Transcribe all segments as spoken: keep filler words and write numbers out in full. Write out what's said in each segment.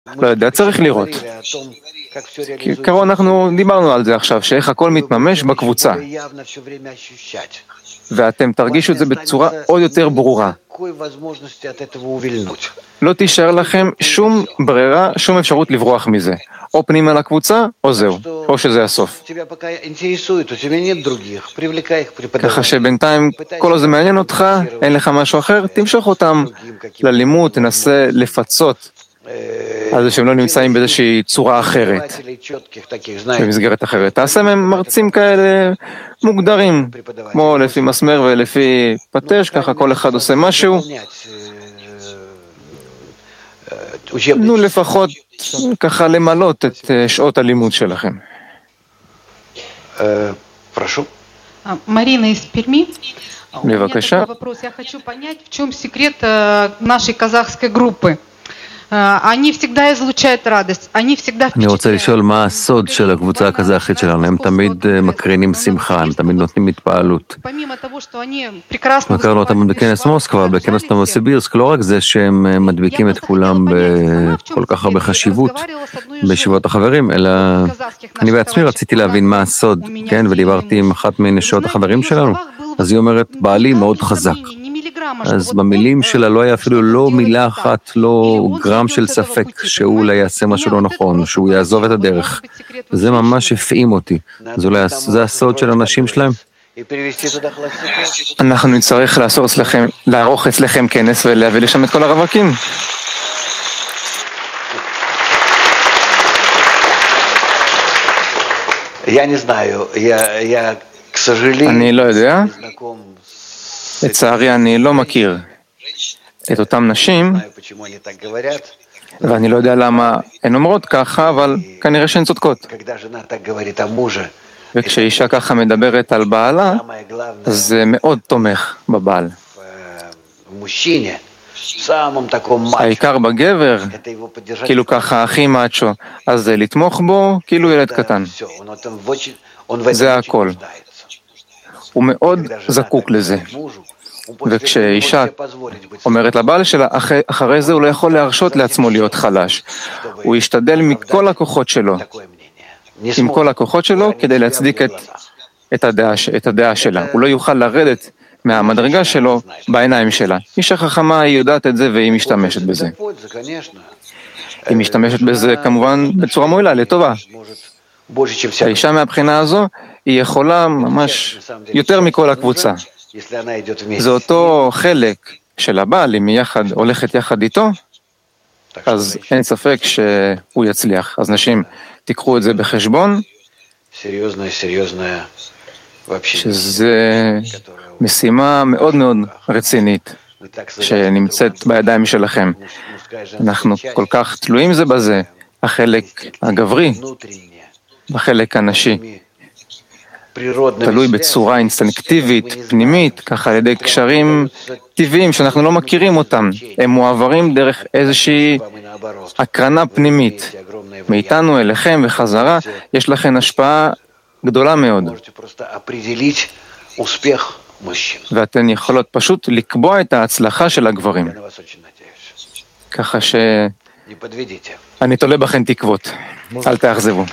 לא יודע, צריך לראות. כעיקרון אנחנו דיברנו על זה עכשיו, שאיך הכל מתממש בקבוצה. ואתם תרגישו את זה בצורה עוד יותר ברורה. לא תישאר לכם שום ברירה, שום אפשרות לברוח מזה. או פנימה לקבוצה, או זהו, או שזה הסוף. ככה שבינתיים כל זה מעניין אותך, אין לך משהו אחר, תמשוך אותם ללימוד, תנסה לפצות על זה שהם לא נמצאים באיזושהי צורה אחרת, במסגרת אחרת. תעשה מהם מרצים כאלה מוגדרים, כמו לפי מסמר ולפי פטש, ככה כל אחד עושה משהו. נו לפחות ככה למלות את שעות הלימוד שלכם. Марина из Перми. בבקשה. Вопрос. Я хочу понять, в чем секрет нашей казахской группы. Они всегда излучают радость. Они всегда אני רוצה לשאול מה הסוד של הקבוצה הקזחית שלנו. הם תמיד מקרינים שמחה, הם תמיד נותנים התפעלות. הכרנו אותם בכנס מוסקבה, בכנס נובוסיבירסק, לא רק זה שהם מדביקים את כולם בכל כך הרבה חשיבות בישיבות החברים, אלא אני בעצמי רציתי להבין מה הסוד, כן? ודיברתי עם אחת מנשות החברים שלנו, אז היא אומרת, בעלי מאוד חזק. אז במילים שלה לא היה אפילו לא מילה אחת, לא גרם של ספק שהוא אולי יעשה משהו לא נכון, שהוא יעזוב את הדרך. זה ממש הפעים אותי. אז אולי זה הסוד של האנשים שלהם? אנחנו נצטרך לערוך אצלכם כנס ולהביא לשם את כל הרווקים. אני לא יודע. לצערי אני לא מכיר את אותם נשים, ואני לא יודע למה הן אומרות ככה, אבל כנראה שהן צודקות. וכשאישה ככה מדברת על בעלה, אז זה מאוד תומך בבעל. העיקר בגבר, כאילו ככה הכי מאצ'ו, אז זה לתמוך בו כאילו ילד קטן. זה הכל. הוא מאוד זקוק לזה. וכשאישה אומרת לבעל שלה, אחרי זה הוא לא יכול להרשות לעצמו להיות חלש. הוא ישתדל מכל הכוחות שלו, עם כל הכוחות שלו, כדי להצדיק את, את, הדעה, את הדעה שלה. הוא לא יוכל לרדת מהמדרגה שלו בעיניים שלה. אישה חכמה היא יודעת את זה והיא משתמשת בזה. היא משתמשת בזה כמובן בצורה מועילה, לטובה. האישה מהבחינה הזו היא יכולה ממש יותר מכל הקבוצה. זה אותו חלק של הבעל, אם היא יחד, הולכת יחד איתו, אז אין ספק שהוא יצליח. אז נשים, תיקחו את זה בחשבון, שזה משימה מאוד מאוד רצינית, שנמצאת בידיים שלכם. אנחנו כל כך תלויים זה בזה, החלק הגברי, בחלק הנשי. תלוי בצורה אינסטינקטיבית, פנימית, ככה על ידי קשרים טבעיים שאנחנו לא מכירים אותם. הם מועברים דרך איזושהי הקרנה פנימית. מאיתנו אליכם וחזרה, יש לכם השפעה גדולה מאוד. ואתן יכולות פשוט לקבוע את ההצלחה של הגברים. ככה ש... אני תולה בכם תקוות. אל תאכזבו.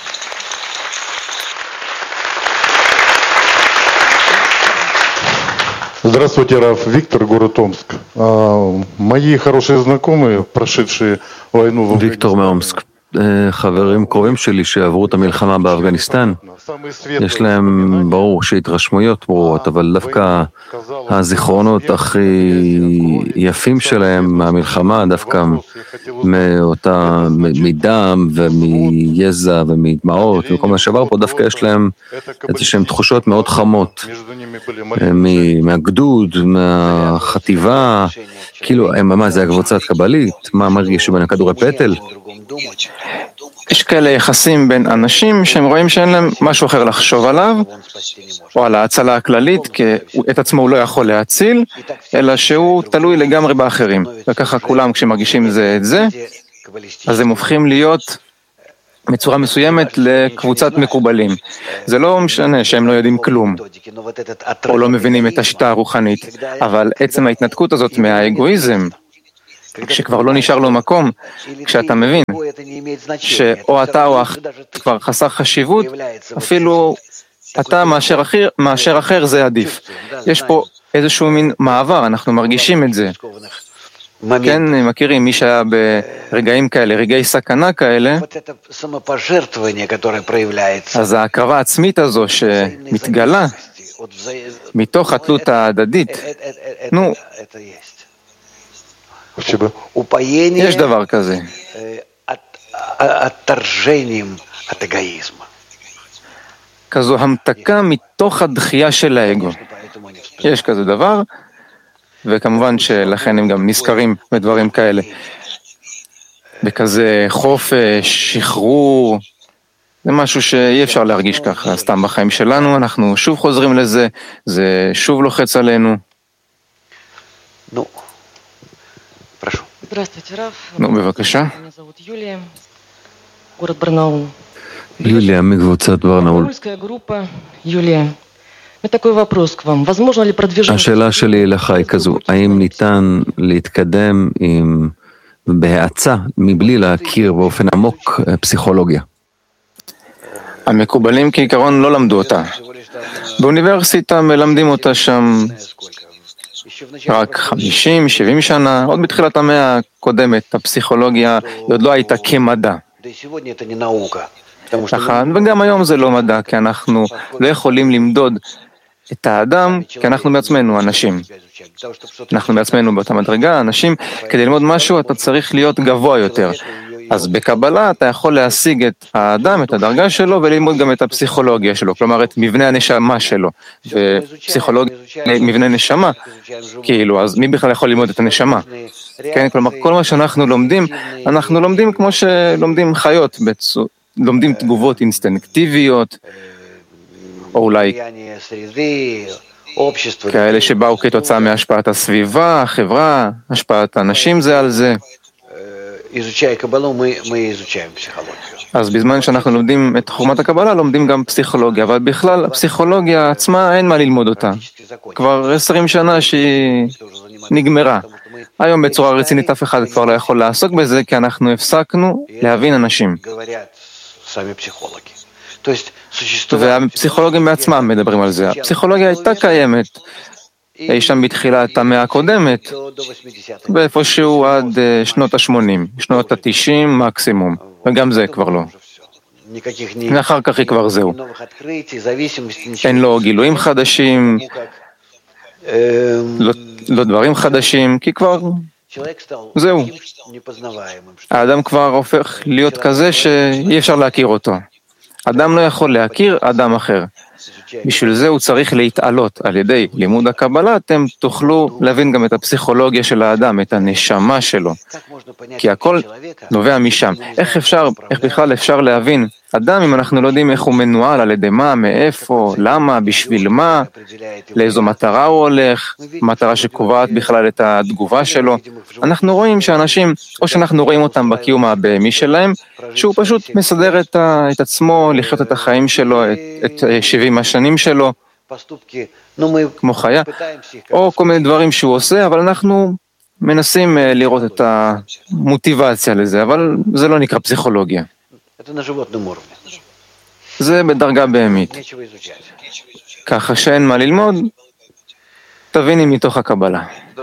Здравствуйте, Раф. Виктор, город Омск. Мои хорошие знакомые, прошедшие войну в ויקטור מאומסק. חברים קרובים שלי שעברו את המלחמה באפגניסטן, יש להם ברור שהתרשמויות ברורות, אבל דווקא הזיכרונות הכי יפים שלהם מהמלחמה, דווקא מאותה, מדם ומיזע ומדמעות וכל מה שעבר פה, דווקא יש להם איזשהם תחושות מאוד חמות מהגדוד, מהחטיבה, כאילו, מה זה הקבוצת קבלית? מה מרגיש בין הכדורי פטל? יש כאלה יחסים בין אנשים שהם רואים שאין להם משהו אחר לחשוב עליו, או על ההצלה הכללית, כי את עצמו הוא לא יכול להציל, אלא שהוא תלוי לגמרי באחרים. וככה כולם כשמרגישים זה את זה, אז הם הופכים להיות בצורה מסוימת לקבוצת מקובלים. זה לא משנה שהם לא יודעים כלום, או לא מבינים את השיטה הרוחנית, אבל עצם ההתנתקות הזאת מהאגואיזם, כשכבר לא נשאר לו מקום, כשאתה מבין שאו אתה או אחר כבר חסר חשיבות, אפילו אתה מאשר אחר, מאשר אחר זה עדיף. יש פה איזשהו מין מעבר, אנחנו מרגישים את זה. כן, מכירים, מי שהיה ברגעים כאלה, רגעי סכנה כאלה, אז ההקרבה העצמית הזו שמתגלה מתוך התלות ההדדית, נו, יש דבר כזה. כזו המתקה מתוך הדחייה של האגו. יש כזה דבר, וכמובן שלכן הם גם נזכרים בדברים כאלה. בכזה חופש, שחרור, זה משהו שאי אפשר להרגיש ככה, סתם בחיים שלנו, אנחנו שוב חוזרים לזה, זה שוב לוחץ עלינו. נו, прошу. Здравствуйте, Раф. נו, בבקשה. Меня зовут Юлия, город Барнаул. יוליה מקבוצת ברנאול. Барнаульская группа. Юлия, у меня такой вопрос к вам. Возможно ли продвижение... השאלה שלי אליך היא כזו, האם ניתן להתקדם עם בהאצה מבלי להכיר באופן עמוק פסיכולוגיה? המקובלים כעיקרון לא למדו אותה. באוניברסיטה מלמדים אותה שם רק חמישים שבעים שנה, עוד בתחילת המאה הקודמת, הפסיכולוגיה היא עוד לא הייתה כמדע. נכון, וגם היום זה לא מדע, כי אנחנו לא יכולים למדוד את האדם, כי אנחנו בעצמנו אנשים. אנחנו בעצמנו באותה מדרגה, אנשים, כדי ללמוד משהו אתה צריך להיות גבוה יותר. אז בקבלה אתה יכול להשיג את האדם, את הדרגה שלו, וללמוד גם את הפסיכולוגיה שלו, כלומר את מבנה הנשמה שלו. ופסיכולוגיה, מבנה נשמה, כאילו, אז מי בכלל יכול ללמוד את הנשמה? כן, כלומר, כל מה שאנחנו לומדים, אנחנו לומדים כמו שלומדים חיות, בצו, לומדים תגובות אינסטינקטיביות, או אולי כאלה שבאו כתוצאה מהשפעת הסביבה, החברה, השפעת האנשים זה על זה. אז בזמן שאנחנו לומדים את חוכמת הקבלה, לומדים גם פסיכולוגיה, אבל בכלל הפסיכולוגיה עצמה אין מה ללמוד אותה. כבר עשרים שנה שהיא נגמרה. היום בצורה רצינית אף אחד כבר לא יכול לעסוק בזה, כי אנחנו הפסקנו להבין אנשים. והפסיכולוגים בעצמם מדברים על זה. הפסיכולוגיה הייתה קיימת אי שם בתחילת המאה הקודמת, ואיפשהו עד שנות ה-שמונים, שנות ה-תשעים מקסימום, וגם זה כבר לא. ואחר כך היא כבר זהו. אין לו גילויים חדשים, לא, לא דברים חדשים, כי כבר זהו. האדם כבר הופך להיות כזה שאי אפשר להכיר אותו. אדם לא יכול להכיר אדם אחר. בשביל זה הוא צריך להתעלות. על ידי לימוד הקבלה אתם תוכלו להבין גם את הפסיכולוגיה של האדם, את הנשמה שלו. כי הכל נובע משם. איך אפשר, איך בכלל אפשר להבין אדם אם אנחנו לא יודעים איך הוא מנוהל, על ידי מה, מאיפה, למה, בשביל מה, לאיזו מטרה הוא הולך, מטרה שקובעת בכלל את התגובה שלו. אנחנו רואים שאנשים, או שאנחנו רואים אותם בקיום הבהמי שלהם, שהוא פשוט מסדר את, ה, את עצמו, לחיות את החיים שלו, את, את שבעים השנים שלו, כמו חיה, או כל מיני דברים שהוא עושה, אבל אנחנו מנסים לראות את המוטיבציה לזה, אבל זה לא נקרא פסיכולוגיה. זה בדרגה בהמית. ככה שאין מה ללמוד, תביני מתוך הקבלה.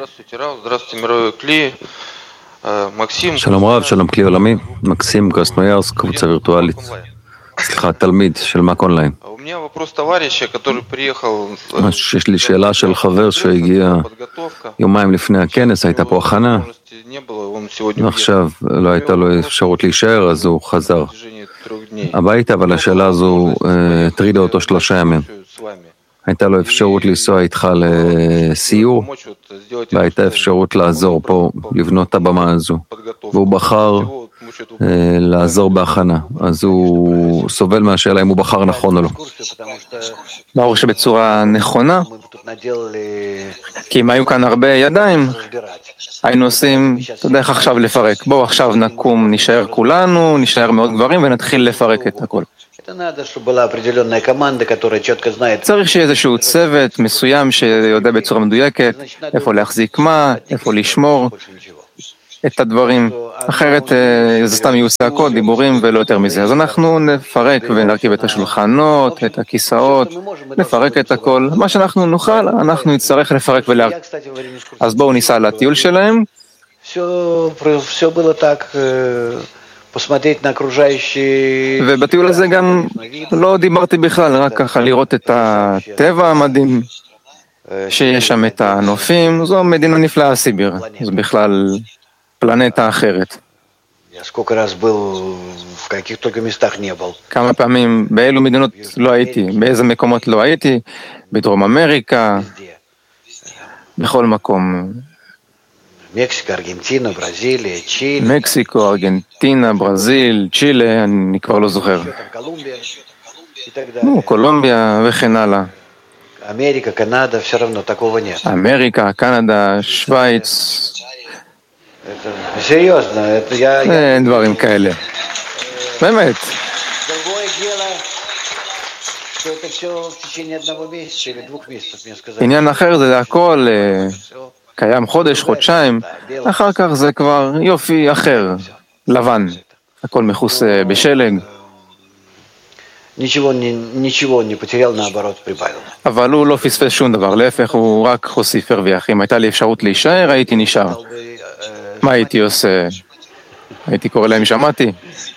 שלום רב, שלום כלי עולמי, מקסים קרסנויארסק, קבוצה וירטואלית. סליחה, תלמיד של מק אונליין. יש לי שאלה של חבר שהגיע יומיים לפני הכנס, הייתה פה הכנה, ועכשיו לא הייתה לו אפשרות להישאר, אז הוא חזר הביתה, אבל השאלה הזו הטרידה אותו שלושה ימים. הייתה לו אפשרות לנסוע איתך לסיור, והייתה אפשרות לעזור פה, לבנות את הבמה הזו, והוא בחר לעזור בהכנה, אז הוא סובל מהשאלה אם הוא בחר נכון או לא. ברור שבצורה נכונה, כי אם היו כאן הרבה ידיים, היינו עושים, אתה יודע איך עכשיו לפרק, בואו עכשיו נקום, נשאר כולנו, נשאר מאוד גברים ונתחיל לפרק את הכל. צריך שיהיה איזשהו צוות מסוים שיודע בצורה מדויקת איפה להחזיק מה, איפה לשמור, את הדברים, אחרת זה סתם יהיו צעקות, דיבורים ולא יותר מזה. אז אנחנו נפרק ונרכיב את השולחנות, את הכיסאות, נפרק את הכל. מה שאנחנו נוכל, אנחנו נצטרך לפרק ולהרכיב. אז בואו ניסע לטיול שלהם. ובטיול הזה גם לא דיברתי בכלל, רק ככה לראות את הטבע המדהים, שיש שם את הנופים. זו מדינה נפלאה, סיביר. זה בכלל פלנטה אחרת. כמה פעמים, באילו מדינות לא הייתי, באיזה מקומות לא הייתי, בדרום אמריקה, בכל מקום. מקסיקו, ארגנטינה, ברזיליה, צ'ילה. מקסיקו, ארגנטינה, ברזיל, צ'ילה, אני כבר לא זוכר. נו, קולומביה וכן הלאה. אמריקה, קנדה, все равно такого нет. אמריקה, קנדה, שוויץ. серьезно, это я אין דברים כאלה. באמת. עניין אחר זה הכל קיים חודש, חודשיים, אחר כך זה כבר יופי אחר, לבן, הכל מכוסה בשלג. אבל הוא לא פספס שום דבר, להפך הוא רק הוסיף הרוויח. אם הייתה לי אפשרות להישאר, הייתי נשאר. מה הייתי עושה? הייתי קורא להם שמעתי.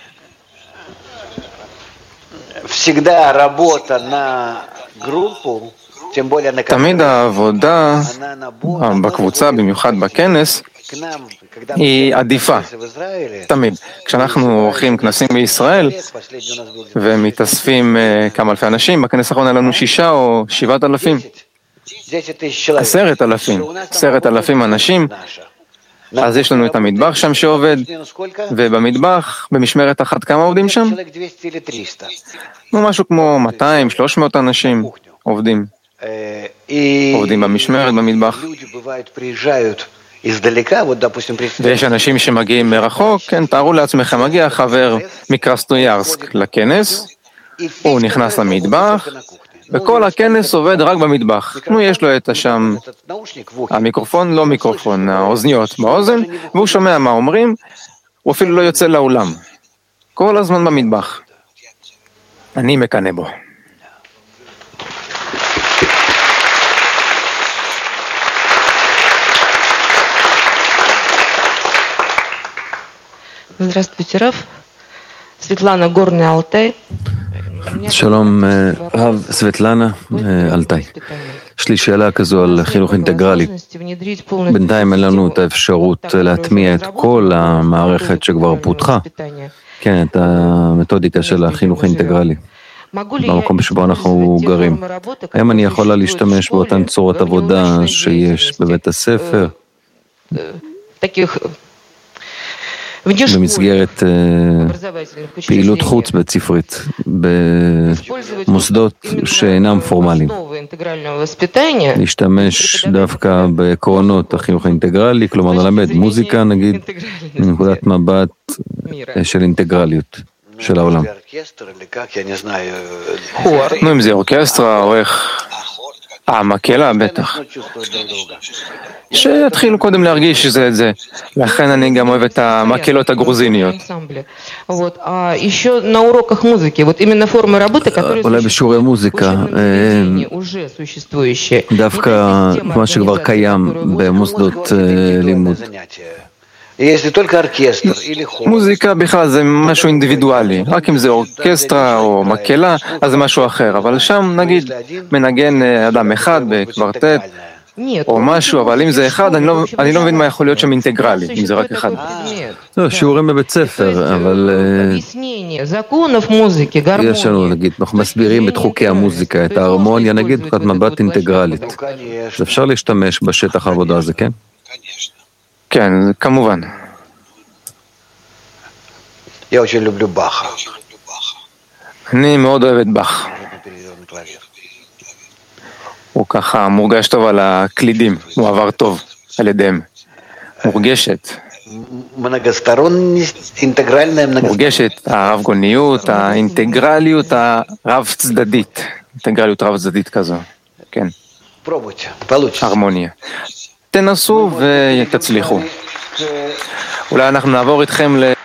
תמיד העבודה בקבוצה, במיוחד בכנס, היא עדיפה. תמיד. כשאנחנו עורכים כנסים בישראל ומתאספים כמה אלפי אנשים, בכנס האחרון היה לנו שישה או שבעת אלפים. עשרת אלפים. עשרת אלפים אנשים. אז יש לנו את המטבח שם שעובד, ובמטבח, במשמרת אחת, כמה עובדים שם? משהו כמו מאתיים שלוש מאות אנשים עובדים. עובדים במשמרת, במטבח. ויש אנשים שמגיעים מרחוק, כן, תארו לעצמכם, מגיע חבר מקרסנויארסק לכנס, הוא נכנס למטבח, וכל הכנס עובד רק במטבח. נו, יש לו את השם, המיקרופון, לא מיקרופון, האוזניות באוזן, והוא שומע מה אומרים, הוא אפילו לא יוצא לאולם. כל הזמן במטבח. אני מקנא בו. Здравствуйте, Рав. Светлана, Горный Алтай. שלום, רב סבטלנה, אלטאי. יש לי שאלה כזו על חינוך אינטגרלי. בינתיים אין לנו את האפשרות להטמיע את כל המערכת שכבר פותחה. כן, את המתודיקה של החינוך האינטגרלי. במקום שבו אנחנו גרים. האם אני יכולה להשתמש באותן צורות עבודה שיש בבית הספר? במסגרת פעילות חוץ בית ספרית, במוסדות שאינם פורמליים. להשתמש דווקא בעקרונות החינוך האינטגרלי, כלומר ללמד מוזיקה, נגיד, מנקודת מבט של אינטגרליות של העולם. נו, אם זה אורקסטרה, עורך... אה, מקהלה, בטח. שיתחילו קודם להרגיש שזה את זה. לכן אני גם אוהב את המקהלות הגרוזיניות. אולי בשיעורי מוזיקה, דווקא מה שכבר קיים במוסדות לימוד. מוזיקה בכלל זה משהו אינדיבידואלי, רק אם זה אורקסטרה או מקהלה, אז זה משהו אחר, אבל שם נגיד מנגן אדם אחד בקוורטט או משהו, אבל אם זה אחד, אני לא, אני לא מבין מה יכול להיות שם אינטגרלי, אם זה רק אחד. לא, שיעורים בבית ספר, אבל יש לנו, נגיד, אנחנו מסבירים את חוקי המוזיקה, את ההרמוניה, נגיד, מבחינת מבט אינטגרלית. אז אפשר להשתמש בשטח העבודה הזה, כן? כן, כמובן. אני מאוד אוהב את באך. הוא ככה מורגש טוב על הקלידים, הוא עבר טוב על ידיהם. מורגשת. מורגשת הרב גוניות, האינטגרליות הרב צדדית. אינטגרליות רב צדדית כזו, כן. הרמוניה. תנסו ותצליחו. אולי אנחנו נעבור איתכם ל...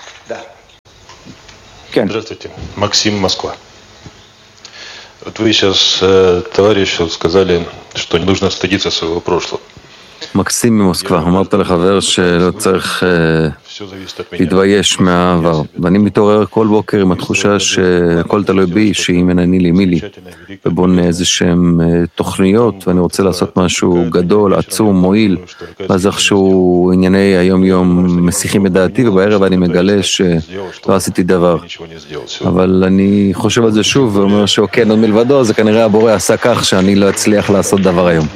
כן. Здравствуйте, Максим, Москва. Вот вы сейчас, товарищу, сказали, что не нужно стыдиться своего прошлого. מקסים ממוסקבה, אמרת לחבר שלא צריך להתבייש מהעבר, ואני מתעורר כל בוקר עם התחושה שהכל תלוי בי, שאם אין אני לי מי לי, ובונה איזה שהם תוכניות, ואני רוצה לעשות משהו גדול, עצום, מועיל, ואז איכשהו ענייני היום יום מסיחים את דעתי, ובערב אני מגלה שלא עשיתי דבר. אבל אני חושב על זה שוב, ואומר שאוקיי, עוד מלבדו, זה כנראה הבורא עשה כך שאני לא אצליח לעשות דבר היום.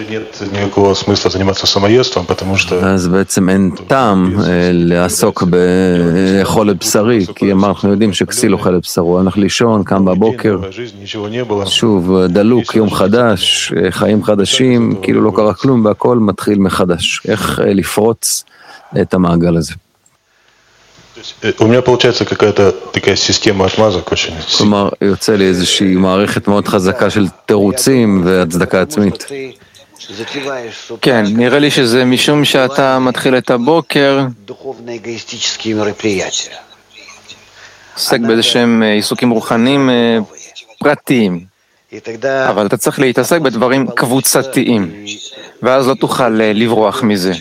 אז בעצם אין טעם לעסוק לאכול את בשרי, כי אנחנו יודעים שכסיל אוכל את בשרו, הלך לישון, קם בבוקר, שוב דלוק, יום חדש, חיים חדשים, כאילו לא קרה כלום והכל מתחיל מחדש. איך לפרוץ את המעגל הזה? У меня получается какая-то такая система отмазок очень. כלומר, יוצא לי איזושהי מערכת מאוד חזקה של תירוצים והצדקה עצמית. כן, נראה לי שזה משום שאתה מתחיל את הבוקר, עוסק באיזה שהם עיסוקים רוחניים פרטיים, אבל אתה צריך להתעסק בדברים קבוצתיים, ואז לא תוכל לברוח מזה.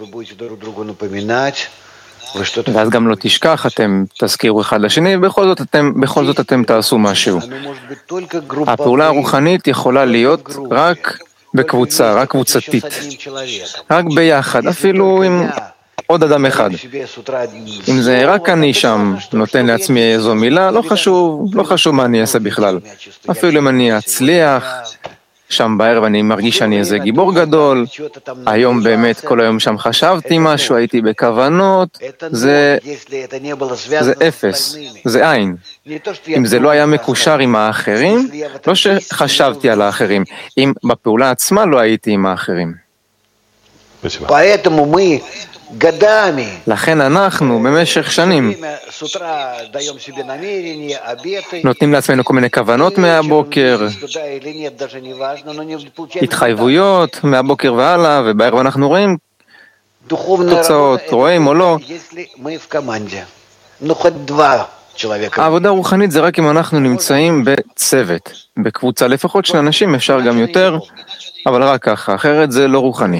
ואז גם לא תשכח, אתם תזכירו אחד לשני, בכל זאת אתם, בכל זאת אתם תעשו משהו. הפעולה הרוחנית יכולה להיות רק בקבוצה, רק קבוצתית, רק ביחד, אפילו עם עוד אדם אחד. אם זה רק אני שם נותן לעצמי איזו מילה, לא חשוב, לא חשוב מה אני אעשה בכלל. אפילו אם אני אצליח, שם בערב אני מרגיש שאני איזה גיבור גדול, היום באמת כל היום שם חשבתי משהו, הייתי בכוונות, זה, זה אפס, זה עין. אם זה לא היה מקושר עם האחרים, לא שחשבתי על האחרים, אם בפעולה עצמה לא הייתי עם האחרים. לכן אנחנו במשך שנים נותנים לעצמנו כל מיני כוונות מהבוקר, התחייבויות מהבוקר והלאה, ובערב אנחנו רואים תוצאות, רואים או לא. העבודה הרוחנית זה רק אם אנחנו נמצאים בצוות, בקבוצה לפחות של אנשים, אפשר גם יותר, אבל רק ככה, אחרת זה לא רוחני.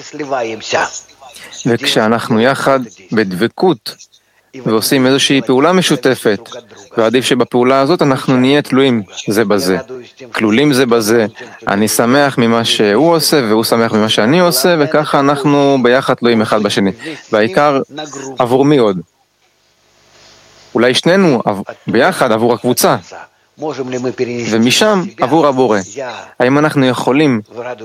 וכשאנחנו יחד בדבקות ועושים איזושהי פעולה משותפת, ועדיף שבפעולה הזאת אנחנו נהיה תלויים זה בזה, כלולים זה בזה, אני שמח ממה שהוא עושה והוא שמח ממה שאני עושה, וככה אנחנו ביחד תלויים אחד בשני. והעיקר עבור מי עוד? אולי שנינו ביחד עבור הקבוצה, ומשם עבור הבורא. האם אנחנו יכולים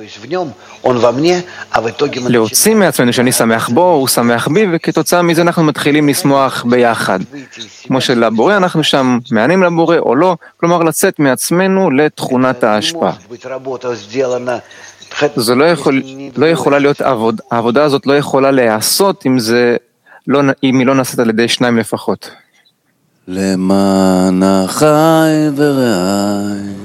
להוציא מעצמנו שאני שמח בו, הוא שמח בי, וכתוצאה מזה אנחנו מתחילים לשמוח ביחד. כמו שלבורא אנחנו שם מענים לבורא או לא, כלומר לצאת מעצמנו לתכונת ההשפעה. זה לא, יכול, לא יכולה להיות עבוד, העבודה הזאת לא יכולה להיעשות אם, זה לא, אם היא לא נעשית על ידי שניים לפחות. למען החי ורעי